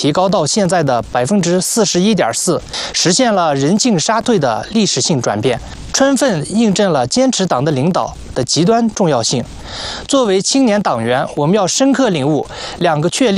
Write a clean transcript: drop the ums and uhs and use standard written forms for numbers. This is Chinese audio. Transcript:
提高到现在的41.4%，实现了人进沙退的历史性转变，充分印证了坚持党的领导的极端重要性。作为青年党员，我们要深刻领悟2个确立